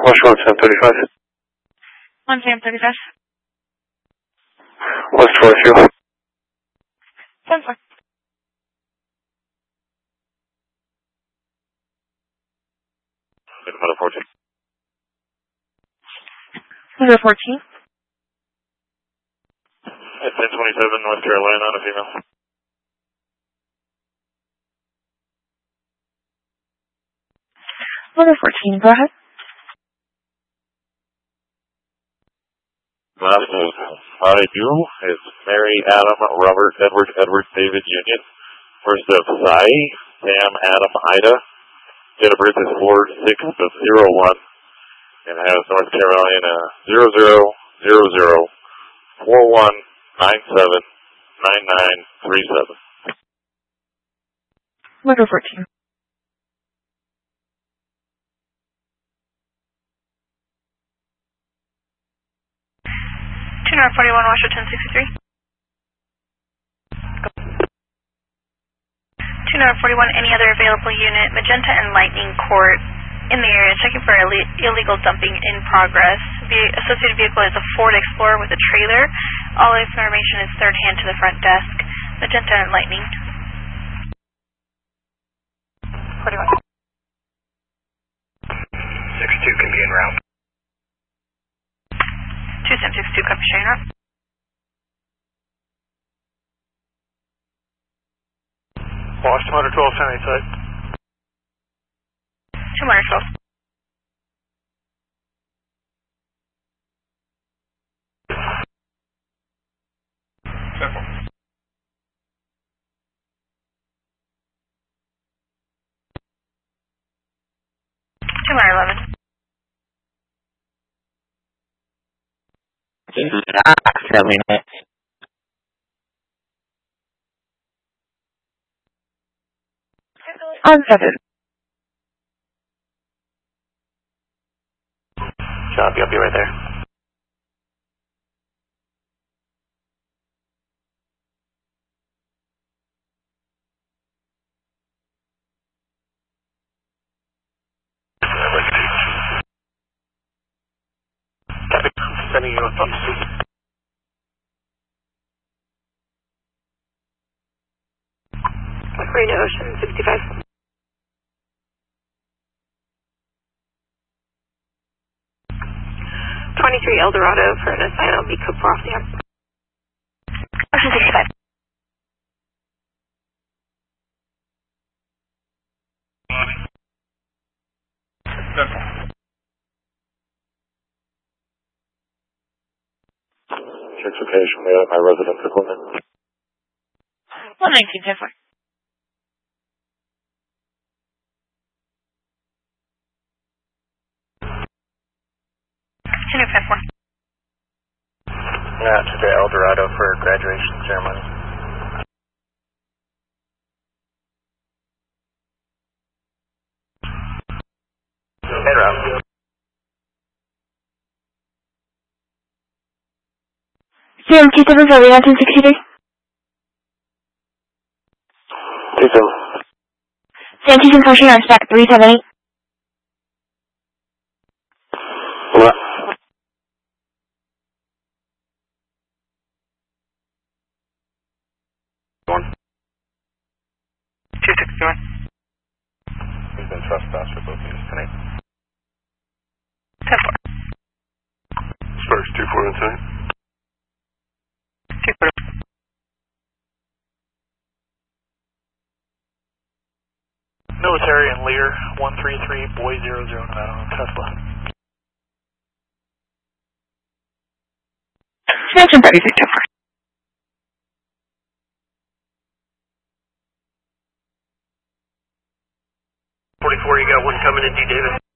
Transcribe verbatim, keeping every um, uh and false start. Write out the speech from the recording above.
Watch one Sam thirty-five. one Sam thirty-five. What's for fuel? ten four. Mother fourteen. Mother fourteen. At ten twenty-seven, North Carolina, on a female. Mother fourteen, go ahead. Last is I do is Mary, Adam, Robert, Edward, Edward, David, Union. First of Sai, Sam, Adam, Ida. Date of birth is four six zero one. And has North Carolina zero zero zero zero four one nine seven nine nine three seven. Mother fourteen. two nine four one, Washington sixty-three. two nine four one, any other available unit, Magenta and Lightning Court in the area, checking for Ill- illegal dumping in progress. The associated vehicle is a Ford Explorer with a trailer. All information is third hand to the front desk. Magenta and Lightning. forty-one. six two can be en route. two seven six two, copy, showing up. Lost motor twelve, San side. two motor twelve. Simple. two motor eleven. Seven minutes. On seven. Copy, I'll be right there. Copy, sending you a pump suit. Marina Ocean sixty-five. twenty-three Eldorado for an assign on B Cooper off the air. Ocean sixty-five. Simple. Check location, we have my residence equipment. one nineteen, ten four. two five four. Yeah, to the Eldorado for a graduation ceremony. Head route. Sam two seven seven, Washington sixty-three. Two seven. Sam two seven four, Shannon, spec three seven eight. What? One. two six one. He's been trespassed for both units tonight. ten four. Spurs two four inside. two four. Military and Lear one three three, Boy zero zero nine on Tesla. Samson thirty-six, ten four. forty-four, you got one coming in, D. Davis.